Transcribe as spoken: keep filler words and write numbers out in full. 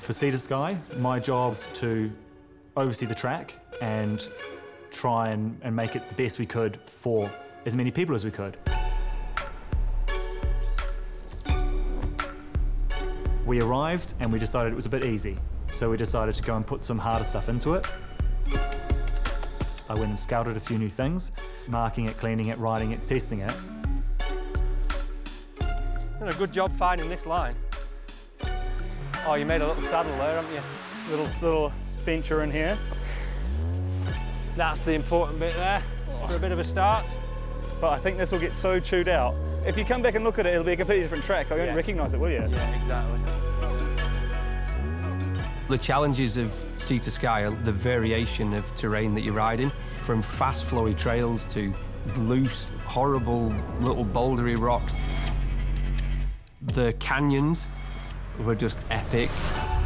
For Sea to Sky, my job's to oversee the track and try and, and make it the best we could for as many people as we could. We arrived and we decided it was a bit easy, so we decided to go and put some harder stuff into it. I went and scouted a few new things, marking it, cleaning it, writing it, testing it. Done a good job finding this line. Oh, you made a little saddle there, haven't you? Little, little bencher in here. That's the important bit there, for a bit of a start. But I think this will get so chewed out. If you come back and look at it, it'll be a completely different track. I won't Yeah. recognise it, will you? Yeah, exactly. The challenges of Sea to Sky are the variation of terrain that you're riding, from fast flowy trails to loose, horrible little bouldery rocks. The canyons were just epic.